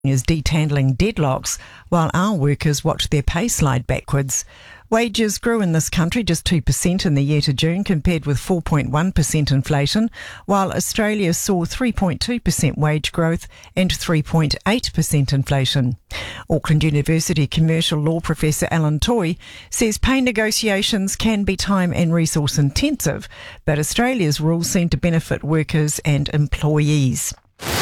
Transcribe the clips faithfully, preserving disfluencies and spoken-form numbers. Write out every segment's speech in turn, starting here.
is detangling deadlocks while our workers watch their pay slide backwards. Wages grew in this country just two percent in the year to June compared with four point one percent inflation, while Australia saw three point two percent wage growth and three point eight percent inflation. Auckland University commercial law professor Alan Toy says pay negotiations can be time and resource intensive, but Australia's rules seem to benefit workers and employees.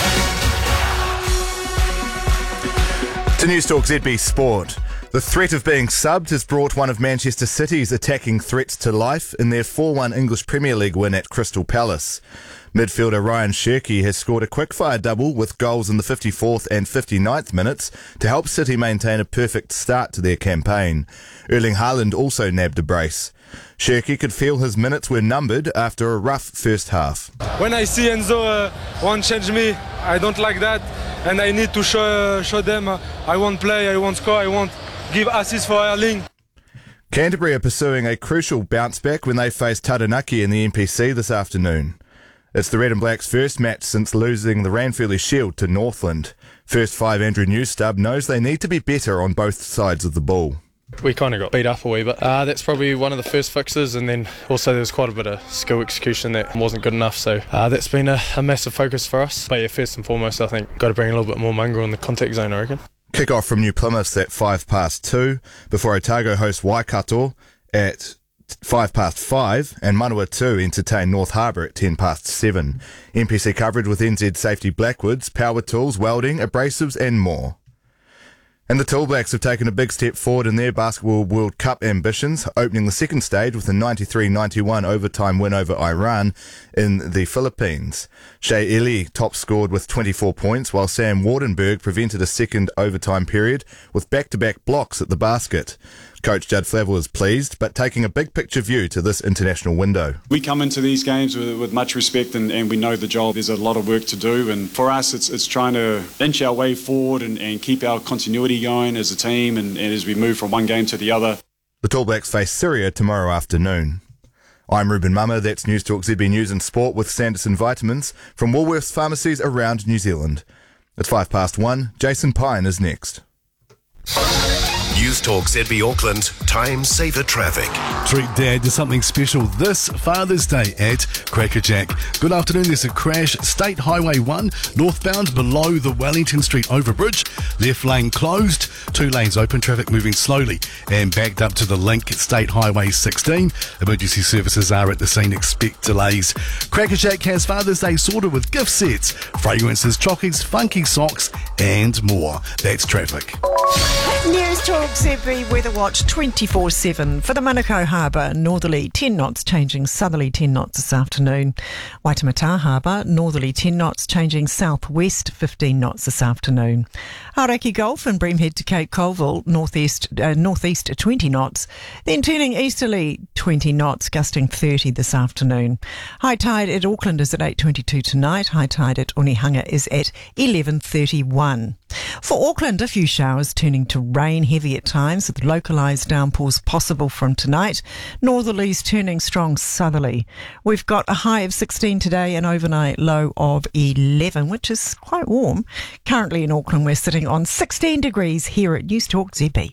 To Newstalk Z B Sport. The threat of being subbed has brought one of Manchester City's attacking threats to life in their four one English Premier League win at Crystal Palace. Midfielder Ryan Cherki has scored a quick-fire double with goals in the fifty-fourth and fifty-ninth minutes to help City maintain a perfect start to their campaign. Erling Haaland also nabbed a brace. Cherki could feel his minutes were numbered after a rough first half. When I see Enzo uh, won't change me, I don't like that, and I need to show uh, show them uh, I won't play, I won't score, I won't give assists for Erling. Canterbury are pursuing a crucial bounce back when they face Taranaki in the N P C this afternoon. It's the Red and Black's first match since losing the Ranfurly Shield to Northland. First five Andrew Newstub knows they need to be better on both sides of the ball. We kind of got beat up a wee bit. Uh, that's probably one of the first fixes, and then also there was quite a bit of skill execution that wasn't good enough, so uh, that's been a, a massive focus for us. But yeah, first and foremost, I think got to bring a little bit more mongrel in the contact zone, I reckon. Kick-off from New Plymouth at five past two, before Otago host Waikato at five past five, and Manawatu entertain North Harbour at ten past seven. N P C coverage with N Z Safety Blackwoods, power tools, welding, abrasives and more. And the Tall Blacks have taken a big step forward in their Basketball World Cup ambitions, opening the second stage with a ninety-three ninety-one overtime win over Iran in the Philippines. Shea Ili top scored with twenty-four points, while Sam Wardenberg prevented a second overtime period with back-to-back blocks at the basket. Coach Judd Flavel is pleased, but taking a big picture view to this international window. We come into these games with, with much respect, and, and we know the job. There's a lot of work to do, and for us it's it's trying to inch our way forward and, and keep our continuity going as a team and, and as we move from one game to the other. The Tall Blacks face Syria tomorrow afternoon. I'm Ruben Mama, that's Newstalk Z B News and Sport with Sanderson Vitamins from Woolworths pharmacies around New Zealand. It's five past one, Jason Pine is next. Newstalk Z B Auckland, time saver traffic. Treat Dad to something special this Father's Day at Crackerjack. Good afternoon, there's a crash. State Highway one, northbound below the Wellington Street overbridge. Left lane closed, two lanes open, traffic moving slowly and backed up to the link State Highway sixteen. Emergency services are at the scene, expect delays. Crackerjack has Father's Day sorted with gift sets, fragrances, chocolates, funky socks and more. That's traffic. Newstalk Z B Weather Watch twenty-four seven for the Manukau Harbour, northerly ten knots, changing southerly ten knots this afternoon. Waitemata Harbour, northerly ten knots, changing southwest fifteen knots this afternoon. Hauraki Gulf and Breamhead to Cape Colville, northeast uh, northeast twenty knots, then turning easterly twenty knots, gusting thirty this afternoon. High tide at Auckland is at eight twenty-two tonight. High tide at Onehunga is at eleven thirty-one. For Auckland, a few showers turning to rain, heavy at times, with localised downpours possible from tonight. Northerlies turning strong southerly. We've got a high of sixteen today, an overnight low of eleven, which is quite warm. Currently in Auckland, we're sitting on sixteen degrees here at Newstalk Z B.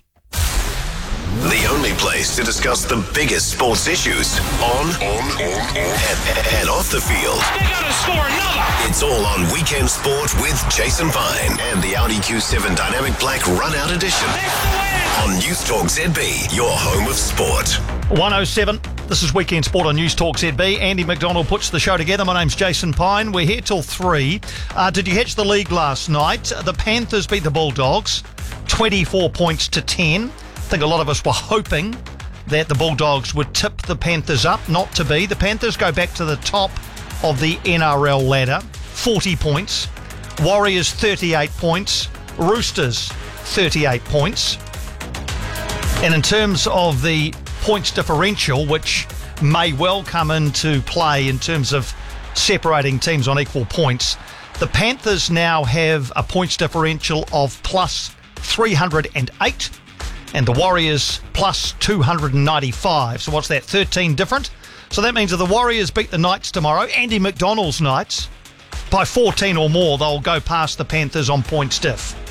The only place to discuss the biggest sports issues on, on, on, on. And, and off the field. They gotta score another! It's all on Weekend Sport with Jason Pine and the Audi Q seven Dynamic Black Run-Out Edition. On Newstalk Z B, your home of sport. one oh seven, this is Weekend Sport on Newstalk Z B. Andy McDonald puts the show together. My name's Jason Pine. We're here till three. Uh, did you catch the league last night? The Panthers beat the Bulldogs, twenty-four points to ten. I think a lot of us were hoping that the Bulldogs would tip the Panthers up. Not to be. The Panthers go back to the top of the N R L ladder, forty points. Warriors, thirty-eight points. Roosters, thirty-eight points. And in terms of the points differential, which may well come into play in terms of separating teams on equal points, the Panthers now have a points differential of plus three hundred eight. And the Warriors plus two hundred ninety-five. So what's that, thirteen different? So that means if the Warriors beat the Knights tomorrow, Andy McDonald's Knights, by fourteen or more, they'll go past the Panthers on points diff.